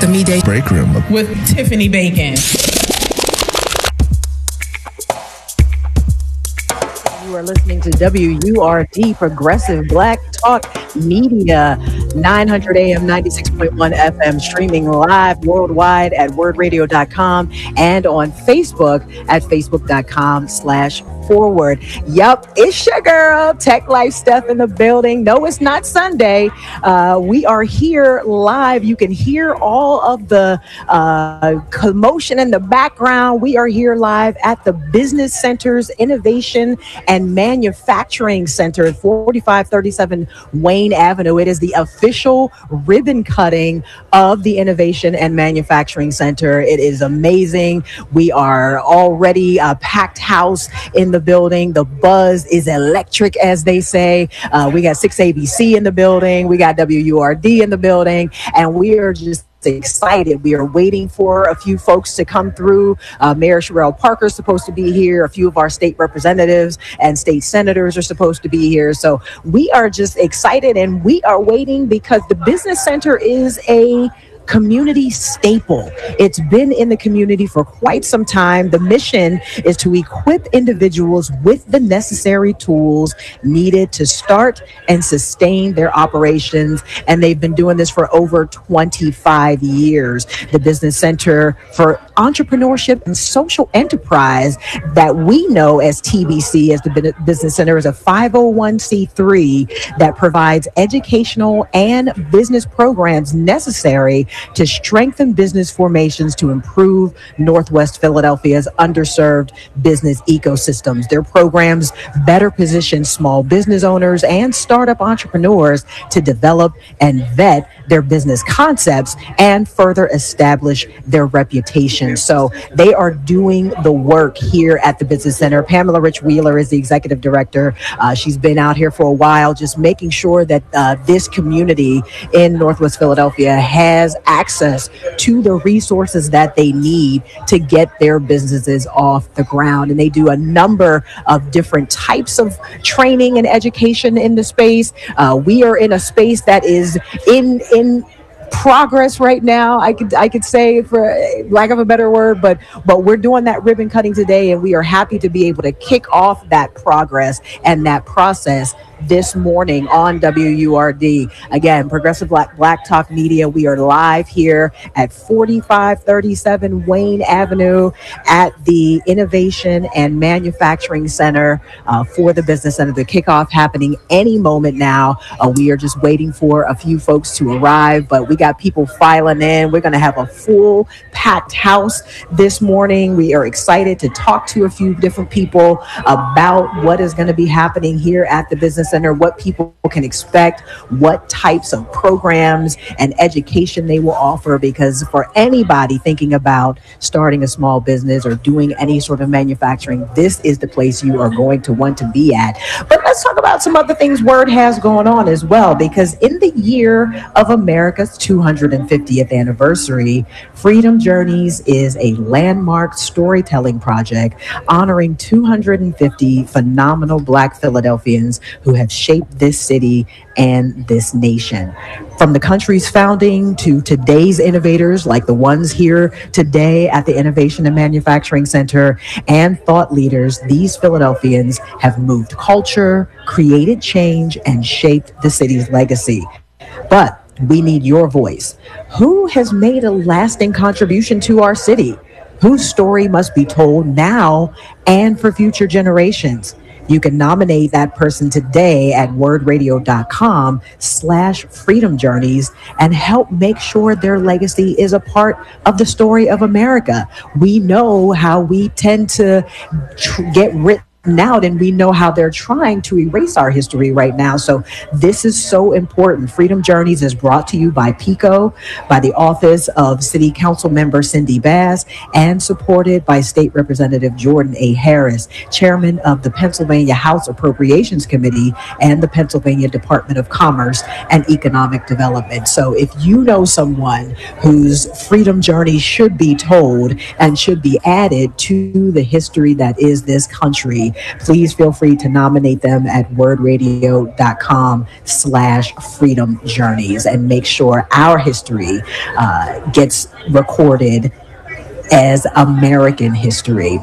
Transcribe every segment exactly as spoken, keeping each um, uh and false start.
the midday break room with Tiffany Bacon. You are listening to W U R D Progressive Black Talk Media, nine hundred A M, ninety-six point one F M, streaming live worldwide at word radio dot com and on Facebook at facebook dot com slash forward. Yup, it's your girl, Tech Life Steph in the building. No, it's not Sunday. Uh, we are here live. You can hear all of the uh, commotion in the background. We are here live at the Business Center's Innovation and Manufacturing Center at forty-five thirty-seven Wayne Avenue. It is the official ribbon cutting of the Innovation and Manufacturing Center. It is amazing. We are already a packed house in the building. The buzz is electric, as they say. Uh, we got six A B C in the building. We got W U R D in the building, and we are just excited. We are waiting for a few folks to come through. Uh, Mayor Sherelle Parker is supposed to be here. A few of our state representatives and state senators are supposed to be here. So we are just excited, and we are waiting because the Business Center is a community staple. It's been in the community for quite some time. The mission is to equip individuals with the necessary tools needed to start and sustain their operations. And they've been doing this for over twenty-five years. The Business Center for Entrepreneurship and Social Enterprise, that we know as T B C, as the Business Center, is a five oh one c three that provides educational and business programs necessary to strengthen business formations to improve Northwest Philadelphia's underserved business ecosystems. Their programs better position small business owners and startup entrepreneurs to develop and vet their business concepts and further establish their reputation. So they are doing the work here at the Business Center. Pamela Rich Wheeler is the executive director. Uh, she's been out here for a while, just making sure that uh, this community in Northwest Philadelphia has access to the resources that they need to get their businesses off the ground. And they do a number of different types of training and education in the space. Uh, we are in a space that is in in progress right now, I could I could say, for lack of a better word, but but we're doing that ribbon cutting today, and we are happy to be able to kick off that progress and that process this morning on W U R D. Again, Progressive Black, Black Talk Media. We are live here at forty-five thirty-seven Wayne Avenue at the Innovation and Manufacturing Center uh, for the Business Center. The kickoff happening any moment now. Uh, we are just waiting for a few folks to arrive, but we got people filing in. We're going to have a full packed house this morning. We are excited to talk to a few different people about what is going to be happening here at the Business Center, what people can expect, what types of programs and education they will offer, because for anybody thinking about starting a small business or doing any sort of manufacturing, this is the place you are going to want to be at. But let's talk about some other things Word has going on as well, because in the year of America's two hundred fiftieth anniversary, Freedom Journeys is a landmark storytelling project honoring two hundred fifty phenomenal Black Philadelphians who have shaped this city and this nation. From the country's founding to today's innovators like the ones here today at the Innovation and Manufacturing Center, and thought leaders, these Philadelphians have moved culture, created change, and shaped the city's legacy. But we need your voice. Who has made a lasting contribution to our city? Whose story must be told now and for future generations? You can nominate that person today at word radio dot com slash freedom journeys and help make sure their legacy is a part of the story of America. We know how we tend to tr- get written out, and we know how they're trying to erase our history right now. So this is so important. Freedom Journeys is brought to you by PICO, by the Office of City Council Member Cindy Bass, and supported by State Representative Jordan A. Harris, Chairman of the Pennsylvania House Appropriations Committee and the Pennsylvania Department of Commerce and Economic Development. So if you know someone whose freedom journey should be told and should be added to the history that is this country, community, please feel free to nominate them at wordradio.com slash freedom journeys and make sure our history uh, gets recorded as American history.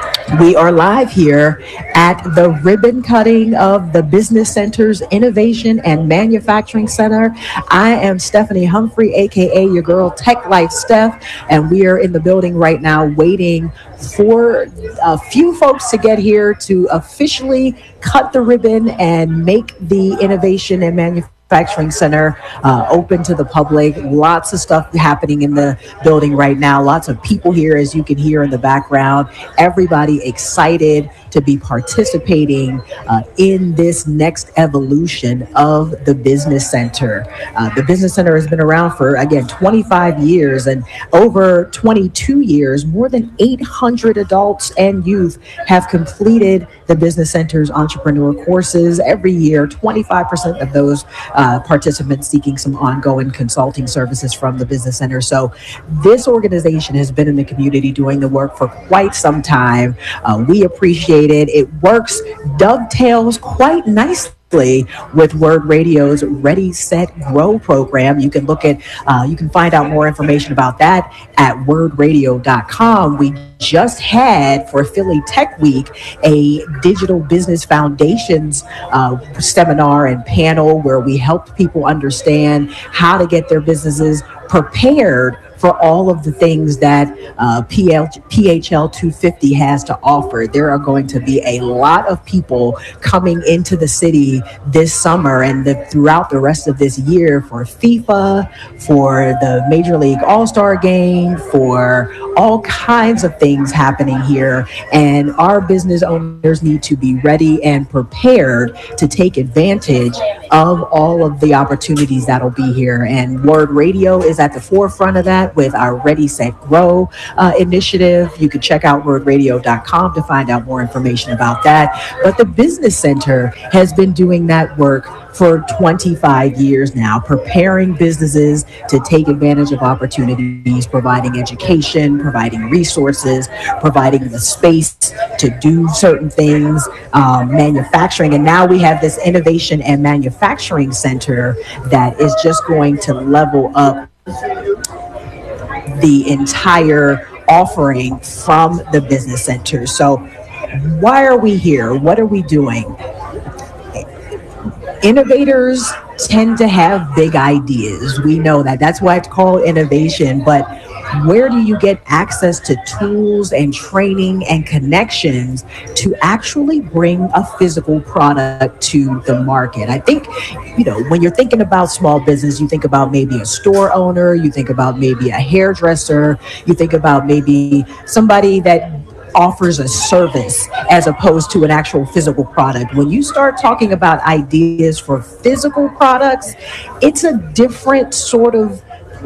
We are live here at the ribbon cutting of the Business Center's Innovation and Manufacturing Center. I am Stephanie Humphrey, aka your girl Tech Life Steph, and we are in the building right now waiting for a few folks to get here to officially cut the ribbon and make the Innovation and Manufacturing Manufacturing Center uh, open to the public. Lots of stuff happening in the building right now. Lots of people here, as you can hear in the background. Everybody excited to be participating uh, in this next evolution of the Business Center. Uh, the Business Center has been around for, again, twenty-five years, and over twenty-two years, more than eight hundred adults and youth have completed the Business Center's entrepreneur courses. Every year, twenty-five percent of those uh, participants seeking some ongoing consulting services from the Business Center. So this organization has been in the community doing the work for quite some time. Uh, we appreciate it. It works, dovetails quite nicely with Word Radio's Ready, Set, Grow program. You can look at, uh, you can find out more information about that at word radio dot com. We just had for Philly Tech Week a Digital Business Foundations uh, seminar and panel where we helped people understand how to get their businesses prepared for all of the things that uh, P L, P H L two fifty has to offer. There are going to be a lot of people coming into the city this summer and the, throughout the rest of this year for FIFA, for the Major League All-Star Game, for all kinds of things happening here. And our business owners need to be ready and prepared to take advantage of all of the opportunities that'll be here. And Word Radio is at the forefront of that with our Ready, Set, Grow uh, initiative. You can check out word radio dot com to find out more information about that. But the Business Center has been doing that work for twenty-five years now, preparing businesses to take advantage of opportunities, providing education, providing resources, providing the space to do certain things, um, manufacturing. And now we have this Innovation and Manufacturing Center that is just going to level up the entire offering from the Business Center. So why are we here? What are we doing? Innovators tend to have big ideas. We know that. That's why it's called innovation. But where do you get access to tools and training and connections to actually bring a physical product to the market? I think, you know, when you're thinking about small business, you think about maybe a store owner, you think about maybe a hairdresser, you think about maybe somebody that offers a service as opposed to an actual physical product. When you start talking about ideas for physical products, it's a different sort of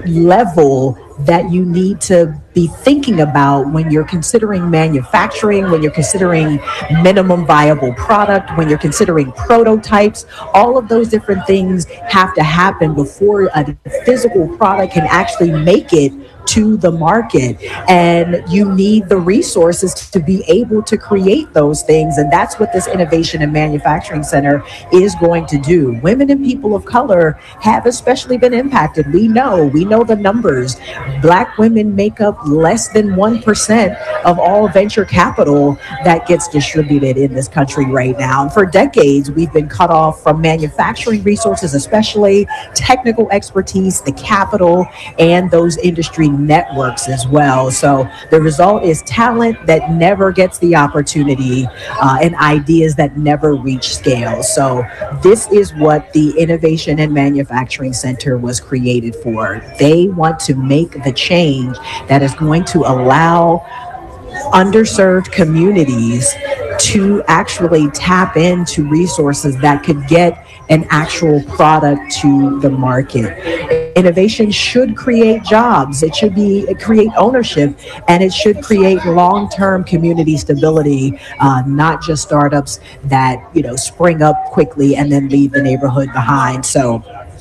level that you need to be thinking about when you're considering manufacturing, when you're considering minimum viable product, when you're considering prototypes. All of those different things have to happen before a physical product can actually make it to the market, and you need the resources to be able to create those things. And that's what this Innovation and Manufacturing Center is going to do. Women and people of color have especially been impacted. We know, we know the numbers. Black women make up less than one percent of all venture capital that gets distributed in this country right now. And for decades, we've been cut off from manufacturing resources, especially technical expertise, the capital, and those industry networks as well. So the result is talent that never gets the opportunity uh, and ideas that never reach scale. So this is what the Innovation and Manufacturing Center was created for. They want to make the change that is going to allow underserved communities to actually tap into resources that could get an actual product to the market. Innovation should create jobs. It should be create ownership, and it should create long-term community stability, uh, not just startups that, you know, spring up quickly and then leave the neighborhood behind. So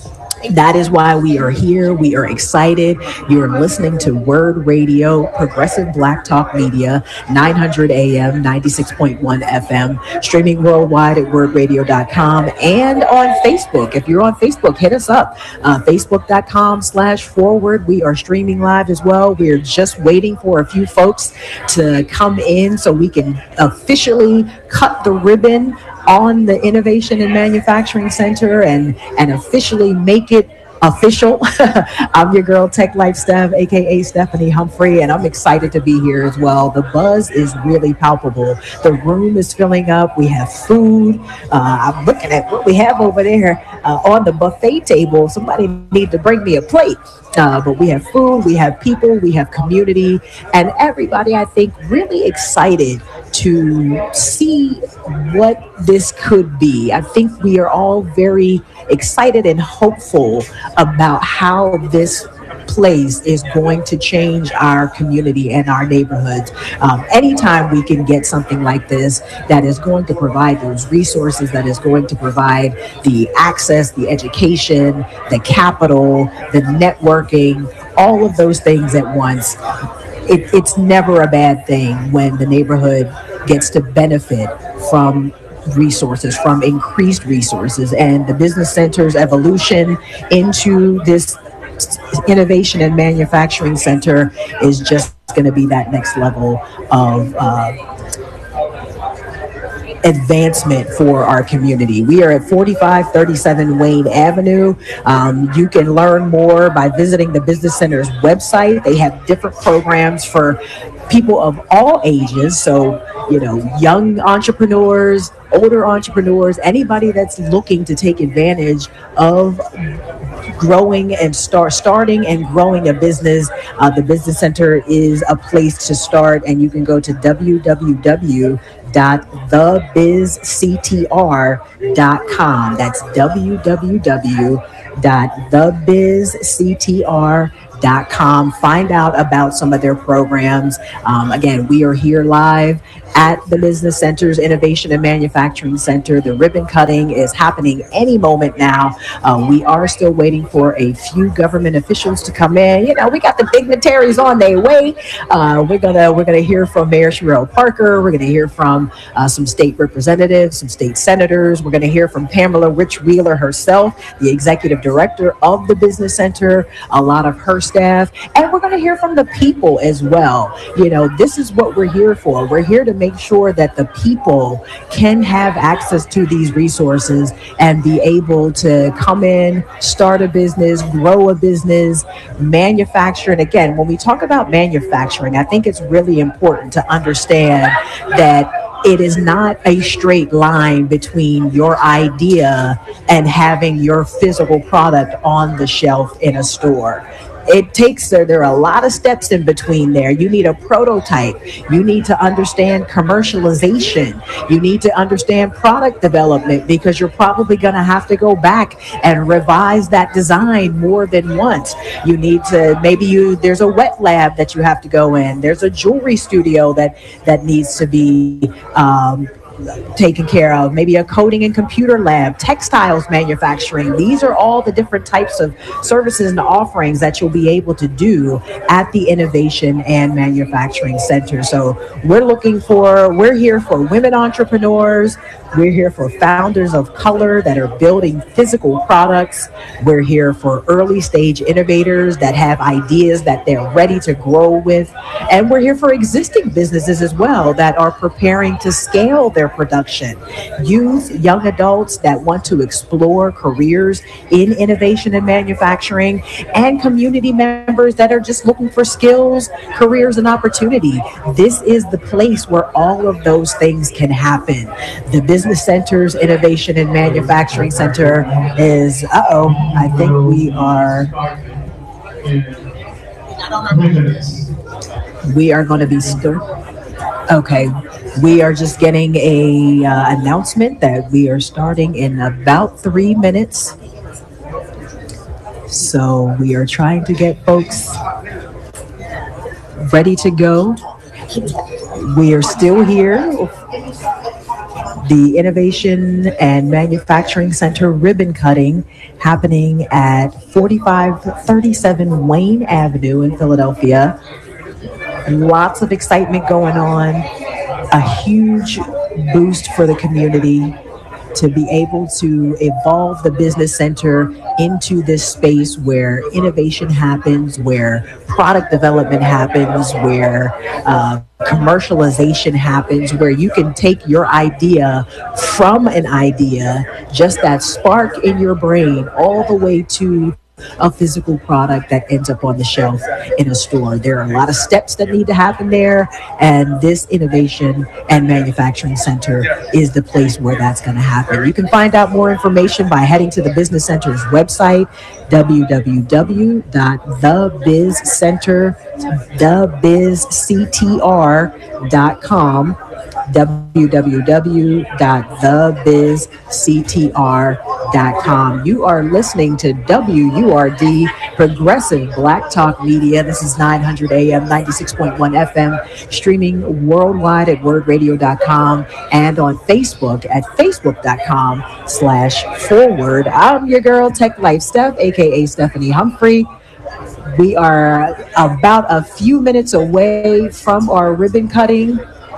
That is why we are here. We are excited. You are listening to Word Radio, Progressive Black Talk Media, nine hundred A M, ninety-six point one F M, streaming worldwide at word radio dot com and on Facebook. If you're on Facebook, hit us up, uh, facebook.com slash forward. We are streaming live as well. We're just waiting for a few folks to come in so we can officially cut the ribbon on the Innovation and Manufacturing Center and, and officially make it official. I'm your girl, Tech Life Steph, aka Stephanie Humphrey, and I'm excited to be here as well. The buzz is really palpable. The room is filling up. We have food. Uh, I'm looking at what we have over there uh, on the buffet table. Somebody need to bring me a plate. Uh, but we have food, we have people, we have community, and everybody, I think, really excited to see what this could be. I think we are all very excited and hopeful about how this place is going to change our community and our neighborhoods. Um, anytime we can get something like this that is going to provide those resources, that is going to provide the access, the education, the capital, the networking, all of those things at once, it, it's never a bad thing when the neighborhood gets to benefit from resources, from increased resources, and the business center's evolution into this Innovation and Manufacturing Center is just going to be that next level of uh, advancement for our community. We are at forty-five thirty-seven Wayne Avenue. Um, you can learn more by visiting the Business Center's website. They have different programs for people of all ages. So, you know, young entrepreneurs, older entrepreneurs, anybody that's looking to take advantage of growing and start starting and growing a business. Uh, the Business Center is a place to start, and you can go to w w w dot the biz c t r dot com. That's w w w dot the biz c t r dot com. Find out about some of their programs. Um, again, we are here live at the Business Center's Innovation and Manufacturing Center. The ribbon cutting is happening any moment now. Uh, we are still waiting for a few government officials to come in. You know, we got the dignitaries on their way. Uh, we're gonna we're gonna hear from Mayor Sherelle Parker. We're gonna hear from uh, some state representatives, some state senators. We're gonna hear from Pamela Rich Wheeler herself, the executive director of the Business Center, a lot of her staff, and we're gonna hear from the people as well. You know, this is what we're here for. We're here to make sure that the people can have access to these resources and be able to come in, start a business, grow a business, manufacture. And again, when we talk about manufacturing, I think it's really important to understand that it is not a straight line between your idea and having your physical product on the shelf in a store. It takes, there, there are a lot of steps in between there. You need a prototype. You need to understand commercialization. You need to understand product development, because you're probably going to have to go back and revise that design more than once. You need to, maybe you, there's a wet lab that you have to go in. There's a jewelry studio that, that needs to be, um, taken care of, maybe a coding and computer lab, textiles manufacturing. These are all the different types of services and offerings that you'll be able to do at the Innovation and Manufacturing Center. So we're looking for, we're here for women entrepreneurs. We're here for founders of color that are building physical products. We're here for early stage innovators that have ideas that they're ready to grow with. And we're here for existing businesses as well that are preparing to scale their production. Youth, young adults that want to explore careers in innovation and manufacturing, and community members that are just looking for skills, careers, and opportunity. This is the place where all of those things can happen. The Business Center's Innovation and Manufacturing Center is, uh-oh, I think we are, we are going to be, st- okay, we are just getting a uh, announcement that we are starting in about three minutes. So we are trying to get folks ready to go. We are still here. the Innovation and Manufacturing Center ribbon cutting happening at forty-five thirty-seven Wayne Avenue in Philadelphia. Lots of excitement going on, a huge boost for the community to be able to evolve the business center into this space where innovation happens, where product development happens, where uh, commercialization happens, where you can take your idea from an idea, just that spark in your brain, all the way to a physical product that ends up on the shelf in a store. There are a lot of steps that need to happen there, and this Innovation and Manufacturing Center is the place where that's going to happen. You can find out more information by heading to the Business Center's website, w w w dot the biz center the biz c t r dot com, w w w dot the biz c t r dot com. You are listening to W U R D, Progressive Black Talk Media. This is nine hundred A M, ninety-six point one F M, streaming worldwide at word radio dot com and on Facebook at facebook dot com slash forward. I'm your girl, Tech Life Steph, aka Stephanie Humphrey. We are about a few minutes away from our ribbon cutting.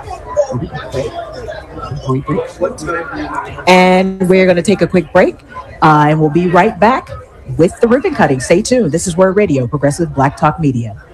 And we're going to take a quick break, uh, and we'll be right back with the ribbon cutting. Stay tuned. This is Word Radio, Progressive Black Talk Media.